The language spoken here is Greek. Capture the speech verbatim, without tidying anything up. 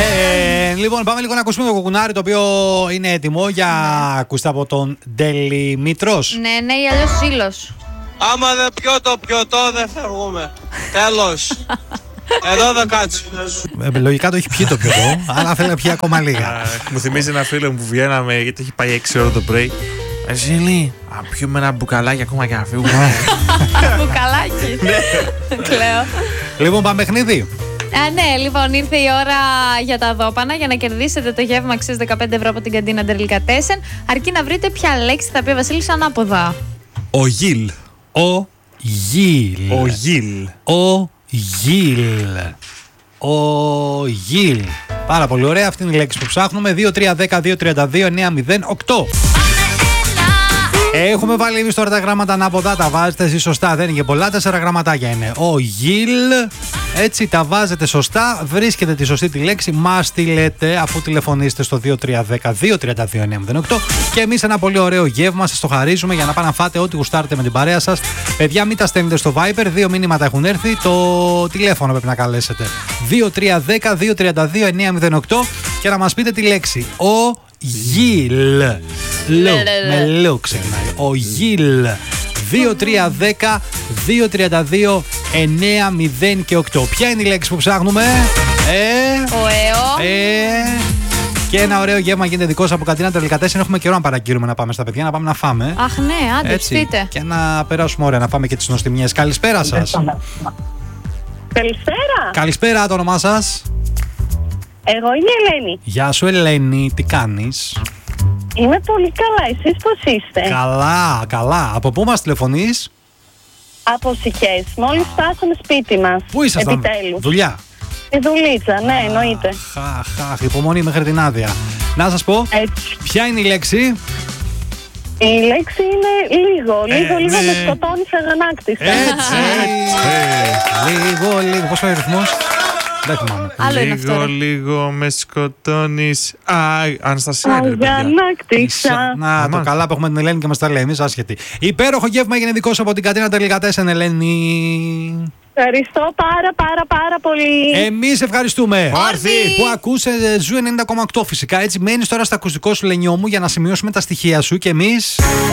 Ε, λοιπόν, πάμε λίγο να ακούσουμε το κουκουνάρι, το οποίο είναι έτοιμο για ναι. ακούστε από τον Τελημήτρος. Ναι, ναι, ή αλλιώς Ζήλος. Άμα δεν πιω το πιωτό δεν φεύγουμε. Τέλος. Εδώ δεν κάτσω. Ε, λογικά το έχει πιει το πιωτό, αλλά θέλει να πιει ακόμα λίγα. Μου θυμίζει ένα φίλο μου που βγαίναμε, γιατί έχει πάει έξι ώρα το πρωί. Ζήλη, α πιούμε ένα μπουκαλάκι ακόμα και να φύγουμε. Μπουκαλάκι. Κλαίω. Λοιπόν, πάμε παιχνίδι. Α, ναι, λοιπόν, ήρθε η ώρα για τα δώπανα για να κερδίσετε το γεύμα αξίας δεκαπέντε ευρώ από την καντίνα Ντερλικατέσεν. Αρκεί να βρείτε ποια λέξη θα πει ο Βασίλης ανάποδα. Ο Γιλ. Ο Γιλ. Ο Γιλ. Ο Γιλ. Ο Γιλ. Πάρα πολύ ωραία. Αυτή είναι η λέξη που ψάχνουμε. δύο τρία ένα μηδέν δύο τρία δύο εννιά μηδέν οκτώ. Έχουμε βάλει εμείς τώρα τα γράμματα ανάποδα, τα βάζετε εσείς σωστά. Δεν είναι και πολλά, τέσσερα γραμματάκια είναι. Ο Γιλ. Έτσι τα βάζετε σωστά, βρίσκετε τη σωστή τη λέξη, μας τη λέτε αφού τηλεφωνήσετε στο δύο τρία ένα μηδέν δύο τρία δύο εννιά μηδέν οκτώ και εμείς ένα πολύ ωραίο γεύμα σας το χαρίζουμε για να πάνε να φάτε ό,τι γουστάρετε με την παρέα σας. Παιδιά, μην τα στέλνετε στο Viber, δύο μήνυματα έχουν έρθει, το τηλέφωνο πρέπει να καλέσετε δύο τρία ένα μηδέν δύο τρία δύο εννιά μηδέν οκτώ και να μας πείτε τη λέξη. Ο Γιλ. Λου, με λου ξεκινάει. Ο Γιλ. δύο τρία ένα μηδέν δύο τρία δύο εννιά μηδέν και οκτώ. Ποια είναι η λέξη που ψάχνουμε? Ε, Ο ΕΟ. ε, και ένα ωραίο γεύμα γίνεται δικό σας από καντίνα Ντερλικατέσεν. Έχουμε καιρό να παραγγείλουμε να πάμε στα παιδιά, να πάμε να φάμε. Αχ, ναι, άντε, πείτε. Και να περάσουμε ωραία, να φάμε και τις νοστιμιές. Καλησπέρα σας. Καλησπέρα. Καλησπέρα, το όνομά σας? Εγώ είμαι η Ελένη. Γεια σου Ελένη, τι κάνεις? Είμαι πολύ καλά, εσείς πώς είστε? Καλά, καλά. Από πού μας τηλεφωνείς? Από Σιχές, μόλις φτάσαμε σπίτι μας. Πού ήσασταν? Επιτέλους. Δουλειά? Στη δουλίτσα, ναι, εννοείται. Αχ, αχ, υπομονή μέχρι την άδεια. Να σας πω, Έτσι. ποια είναι η λέξη? Η λέξη είναι λίγο, λίγο, Ε, λίγο ναι. με σκοτώνει σε αγανάκτιστα. Έτσι. Λίγο, λίγο. Πώς πάει ο ρυθμός? Δεν θυμάμαι. Άλλο είναι αυτό. Λίγο, ρε. λίγο με σκοτώνεις. Α, Αναστασία είναι, ρε παιδιά. Αγανάκτησα. Να, το μάλιστα. καλά που έχουμε την Ελένη και μας τα λέει. Εμείς άσχετοι. Υπέροχο γεύμα έγινε δικό σου από την καντίνα Ντερλικατέσεν, Ελένη. Ευχαριστώ πάρα πάρα πάρα πολύ. Εμείς ευχαριστούμε. Όρθι. Που ακούσε Ζου ενενήντα κόμμα οκτώ φυσικά. Έτσι μένεις τώρα στα ακουστικό σου, Λενιό μου, για να σημειώσουμε τα στοιχεία σου και εμείς